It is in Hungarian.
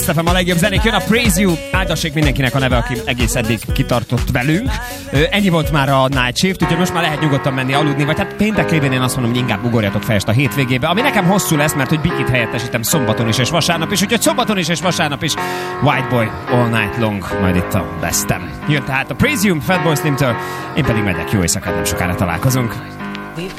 Kiss FM, a legjobb zenék, jön a Praise You. Áldassék mindenkinek a neve, aki egész eddig kitartott velünk. Ennyi volt már a Night Shift, úgyhogy most már lehet nyugodtan menni aludni, vagy hát péntek lévén én azt mondom, hogy inkább ugorjatok fel a hétvégébe, ami nekem hosszú lesz, mert hogy Bigit helyettesítem szombaton is és vasárnap is, úgyhogy szombaton is és vasárnap is White Boy All Night Long, majd itt a Bestem. Jön tehát a Praise You, Fatboy Slim-től, én pedig megyek, jó éjszakát, nem sokára találkozunk.